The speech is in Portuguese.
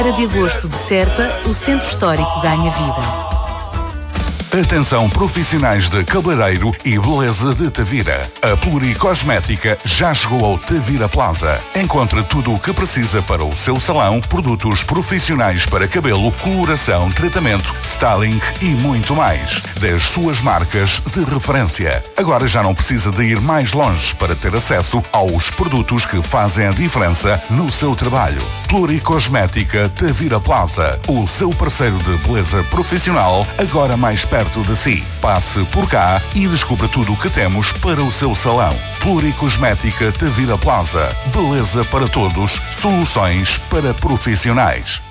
De agosto de Serpa, o Centro Histórico ganha vida. Atenção profissionais de cabeleireiro e beleza de Tavira. A Pluricosmética já chegou ao Tavira Plaza. Encontre tudo o que precisa para o seu salão, produtos profissionais para cabelo, coloração, tratamento, styling e muito mais. Das suas marcas de referência. Agora já não precisa de ir mais longe para ter acesso aos produtos que fazem a diferença no seu trabalho. Pluricosmética Tavira Plaza. O seu parceiro de beleza profissional, agora mais perto de si. Passe por cá e descubra tudo o que temos para o seu salão. Pluricosmética Tavira Plaza. Beleza para todos, soluções para profissionais.